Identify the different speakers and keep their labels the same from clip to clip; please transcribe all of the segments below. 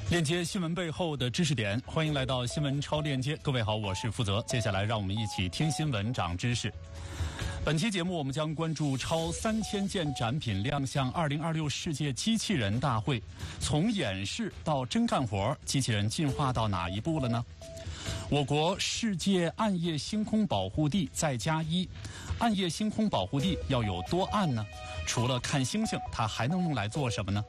Speaker 1: 链接新闻背后的知识点，欢迎来到新闻超链接。各位好，我是负责。接下来让我们一起听新闻长知识。本期节目我们将关注超3000件展品亮相2026世界机器人大会，从演示到真干活，机器人进化到哪一步了呢？我国世界暗夜星空保护地+1，暗夜星空保护地要有多暗呢？除了看星星，它还能用来做什么呢？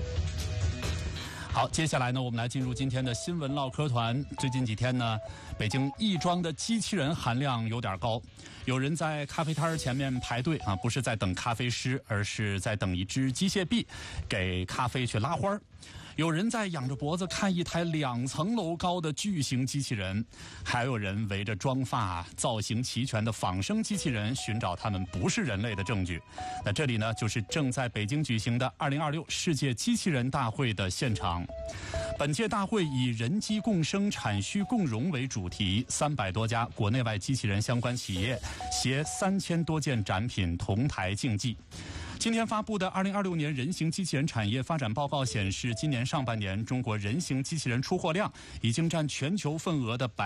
Speaker 1: 好，接下来呢，我们来进入今天的新闻唠嗑团。最近几天呢，北京亦庄的机器人含量有点高，有人在咖啡摊前面排队啊，不是在等咖啡师，而是在等一只机械臂给咖啡去拉花儿。有人在仰着脖子看一台2层楼高的巨型机器人，还有人围着妆发造型齐全的仿生机器人寻找他们不是人类的证据。那这里呢，就是正在北京举行的2026世界机器人大会的现场。本届大会以人机共生、产需共荣为主题，300多家国内外机器人相关企业携3000多件展品同台竞技。今天发布的2026年人形机器人产业发展报告显示，今年上半年中国人形机器人出货量已经占全球份额的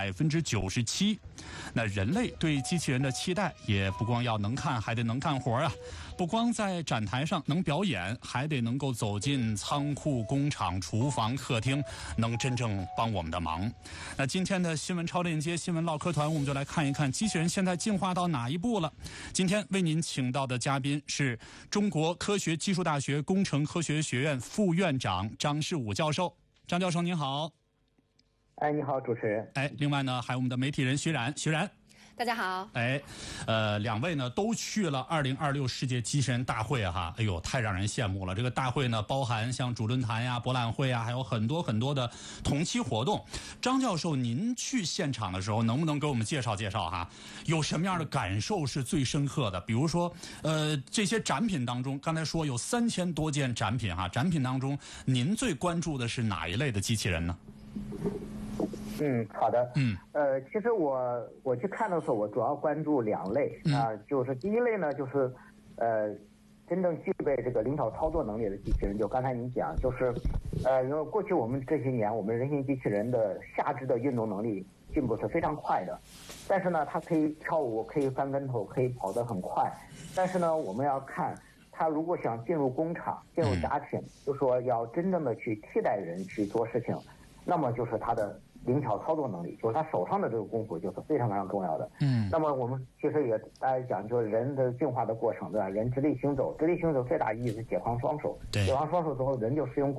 Speaker 1: 97%。那人类对机器人的期待也不光要能看，还得能干活啊！不光在展台上能表演，还得能够走进仓库、工厂、厨房、客厅，能真正帮我们的忙。那今天的新闻超链接新闻唠嗑团，我们就来看一看机器人现在进化到哪一步了。今天为您请到的嘉宾是中国科学技术大学工程科学学院副院长张世武教授。张教授您好。
Speaker 2: 哎，你好，主持人。
Speaker 1: 哎，另外呢，还有我们的媒体人徐冉。
Speaker 3: 大家好。
Speaker 1: 哎，两位呢都去了2026世界机器人大会啊，哎呦，太让人羡慕了。这个大会呢，包含像主论坛呀、博览会啊，还有很多很多的同期活动。张教授，您去现场的时候，能不能给我们介绍介绍哈？有什么样的感受是最深刻的？比如说，这些展品当中，刚才说有3000多件展品哈，展品当中您最关注的是哪一类的机器人呢？
Speaker 2: 好的。其实我去看的时候，我主要关注2类啊，就是第一类呢，就是真正具备这个灵巧操作能力的机器人。就刚才您讲，就是因为过去我们这些年，我们人形机器人的下肢的运动能力进步是非常快的，但是呢，它可以跳舞，可以翻跟头，可以跑得很快。但是呢，我们要看它如果想进入工厂、进入家庭，就说要真正的去替代人去做事情，那么就是它的灵巧操作能力，就是他手上的这个功夫就是非常非常重要的。那么我们其实也大家讲，就是人的进化的过程，对吧？人直立行走最大意义是解放双手，解放双手之后，人就适应